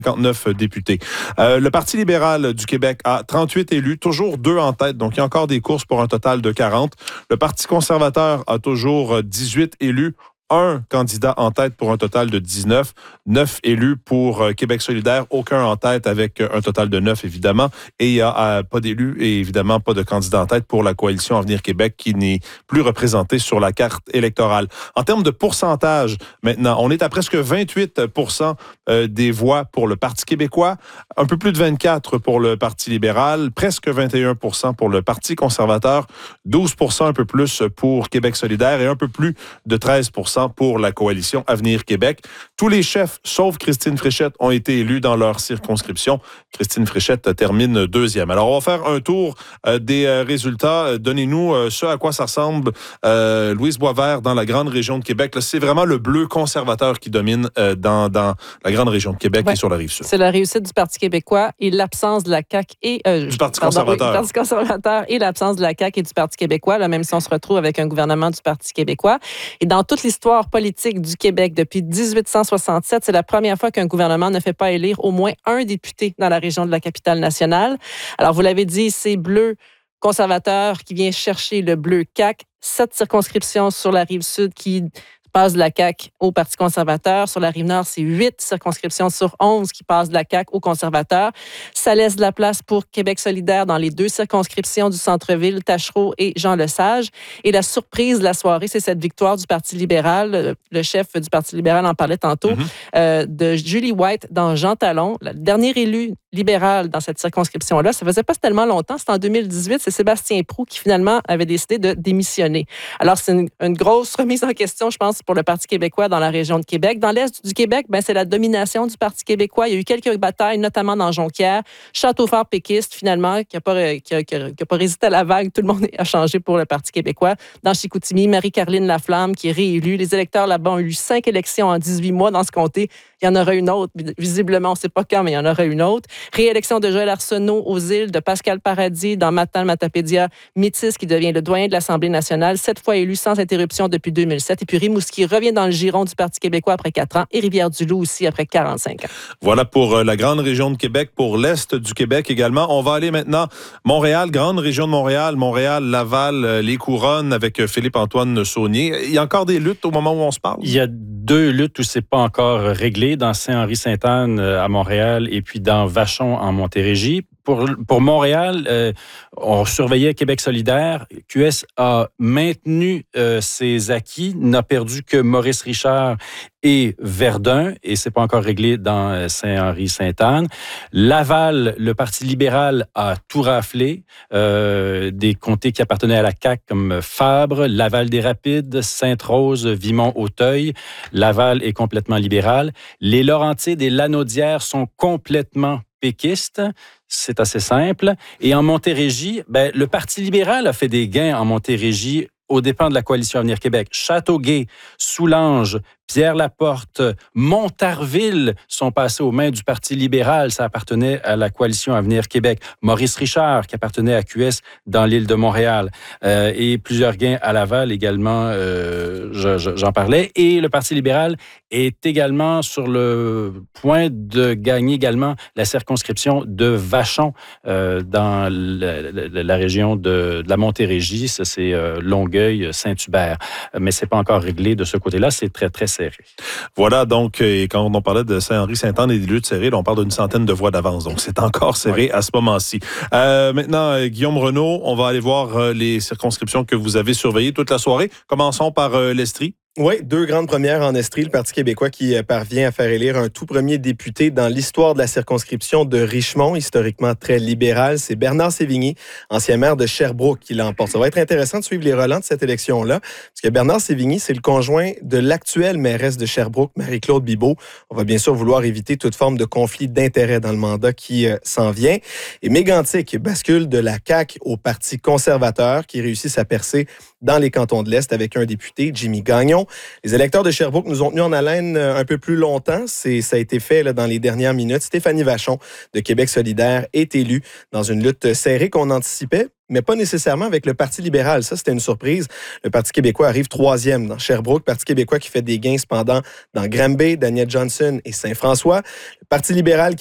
59 députés. Le Parti libéral du Québec a 38 élus, toujours 2 en tête, donc il y a encore des courses pour un total de 40. Le Parti conservateur a toujours 18 élus, un candidat en tête pour un total de 19, 9 élus pour Québec solidaire, aucun en tête avec un total de 9, évidemment. Et il n'y a pas d'élus et évidemment pas de candidat en tête pour la coalition Avenir Québec qui n'est plus représentée sur la carte électorale. En termes de pourcentage, maintenant, on est à presque 28% des voix pour le Parti québécois, un peu plus de 24% pour le Parti libéral, presque 21% pour le Parti conservateur, 12% un peu plus pour Québec solidaire et un peu plus de 13% pour la coalition Avenir Québec. Tous les chefs, sauf Christine Fréchette, ont été élus dans leur circonscription. Christine Fréchette termine 2e. Alors, on va faire un tour des résultats. Donnez-nous ce à quoi ça ressemble, Louise Boisvert, dans la grande région de Québec. Là, c'est vraiment le bleu conservateur qui domine dans la grande région de Québec et sur la Rive-Sud. C'est la réussite du Parti québécois et l'absence de la CAQ et... du Parti conservateur. Du Parti conservateur et l'absence de la CAQ et du Parti québécois, là, même si on se retrouve avec un gouvernement du Parti québécois. Et dans toute l'histoire politique du Québec depuis 1867, c'est la première fois qu'un gouvernement ne fait pas élire au moins un député dans la région de la capitale nationale. Alors, vous l'avez dit, c'est bleu conservateur qui vient chercher le bleu CAQ. 7 circonscriptions sur la Rive-Sud qui passe de la CAQ au Parti conservateur. Sur la Rive-Nord, c'est 8 circonscriptions sur 11 qui passent de la CAQ au conservateur. Ça laisse de la place pour Québec solidaire dans les 2 circonscriptions du centre-ville, Tachereau et Jean-Lesage. Et la surprise de la soirée, c'est cette victoire du Parti libéral. Le chef du Parti libéral en parlait tantôt, de Julie White dans Jean Talon, le dernier élu libéral dans cette circonscription-là. Ça faisait pas tellement longtemps. C'était en 2018. C'est Sébastien Proulx qui, finalement, avait décidé de démissionner. Alors, c'est une grosse remise en question, je pense, pour le Parti québécois dans la région de Québec. Dans l'Est du Québec, c'est la domination du Parti québécois. Il y a eu quelques batailles, notamment dans Jonquière. Châteaufort péquiste, finalement, qui a pas résisté à la vague. Tout le monde a changé pour le Parti québécois. Dans Chicoutimi, Marie-Caroline Laflamme, qui est réélue. Les électeurs là-bas ont eu 5 élections en 18 mois dans ce comté. Il y en aura une autre. Visiblement, on ne sait pas quand, mais il y en aura une autre. Réélection de Joël Arsenault aux îles, de Pascal Paradis dans Matapédia, Métis, qui devient le doyen de l'Assemblée nationale, 7 fois élu sans interruption depuis 2007. Et puis Rimouski revient dans le giron du Parti québécois après 4 ans et Rivière-du-Loup aussi après 45 ans. Voilà pour la grande région de Québec, pour l'Est du Québec également. On va aller maintenant Montréal, grande région de Montréal, Laval, les Couronnes avec Philippe-Antoine Saunier. Il y a encore des luttes au moment où on se parle? Il y a 2 luttes où c'est pas encore réglé, dans Saint-Henri-Sainte-Anne à Montréal et puis dans Vachon en Montérégie. Pour Montréal, on surveillait Québec solidaire. QS a maintenu ses acquis, n'a perdu que Maurice Richard et Verdun, et c'est pas encore réglé dans Saint-Henri-Sainte-Anne. Laval, le Parti libéral a tout raflé, des comtés qui appartenaient à la CAQ comme Fabre, Laval-des-Rapides, Sainte-Rose, Vimont-Auteuil. Laval est complètement libéral. Les Laurentides et Lanaudière sont complètement péquistes. C'est assez simple. Et en Montérégie, le Parti libéral a fait des gains en Montérégie aux dépens de la coalition Avenir Québec. Châteauguay, Soulanges, Pierre-Laporte, Montarville sont passés aux mains du Parti libéral. Ça appartenait à la coalition Avenir Québec. Maurice Richard, qui appartenait à QS dans l'île de Montréal. Et plusieurs gains à Laval également, j'en parlais. Et le Parti libéral est également sur le point de gagner également la circonscription de Vachon dans la région de la Montérégie. Ça, c'est Longueuil, Saint-Hubert. Mais c'est pas encore réglé de ce côté-là. C'est très, très serré. Voilà, donc, et quand on parlait de Saint-Henri-Sainte-Anne et des luttes serrées, on parle d'une centaine de voix d'avance. Donc, c'est encore serré à ce moment-ci. Maintenant, Guillaume Renaud, on va aller voir les circonscriptions que vous avez surveillées toute la soirée. Commençons par l'Estrie. Oui, 2 grandes premières en Estrie. Le Parti québécois qui parvient à faire élire un tout premier député dans l'histoire de la circonscription de Richmond, historiquement très libérale. C'est Bernard Sévigny, ancien maire de Sherbrooke, qui l'emporte. Ça va être intéressant de suivre les relents de cette élection-là, parce que Bernard Sévigny, c'est le conjoint de l'actuelle mairesse de Sherbrooke, Marie-Claude Bibeau. On va bien sûr vouloir éviter toute forme de conflit d'intérêts dans le mandat qui s'en vient. Et Mégantic bascule de la CAQ au Parti conservateur, qui réussit sa percée dans les cantons de l'Est avec un député, Jimmy Gagnon. circonscription. Les électeurs de Sherbrooke nous ont tenus en haleine un peu plus longtemps. Ça a été fait là, dans les dernières minutes. Stéphanie Vachon de Québec solidaire est élue dans une lutte serrée qu'on anticipait, mais pas nécessairement avec le Parti libéral. Ça, c'était une surprise. Le Parti québécois arrive 3e dans Sherbrooke. Parti québécois qui fait des gains cependant dans Granby, Daniel Johnson et Saint-François. Le Parti libéral